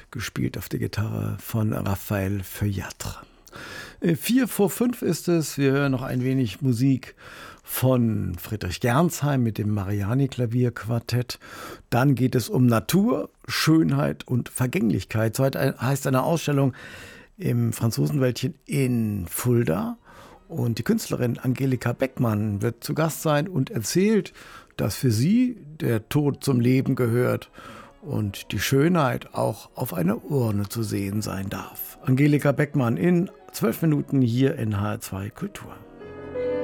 gespielt auf der Gitarre von Raphael Feuillatre. 4:05 ist es. Wir hören noch ein wenig Musik von Friedrich Gernsheim mit dem Mariani-Klavierquartett. Dann geht es um Natur, Schönheit und Vergänglichkeit. So heißt eine Ausstellung im Franzosenwäldchen in Fulda. Und die Künstlerin Angelika Beckmann wird zu Gast sein und erzählt, dass für sie der Tod zum Leben gehört und die Schönheit auch auf einer Urne zu sehen sein darf. Angelika Beckmann in 12 Minuten hier in HR2 Kultur.